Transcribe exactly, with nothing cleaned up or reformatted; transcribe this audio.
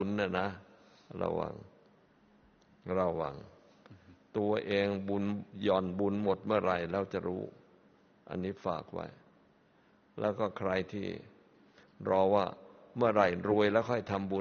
บุญน่ะนะระวังระวังตัวเองบุญหย่อนบุญหมดเมื่อไหร่แล้วจะรู้อันนี้ฝากไว้แล้วก็ใครที่รอว่าเมื่อไหร่รวยแล้วค่อยทำบุญ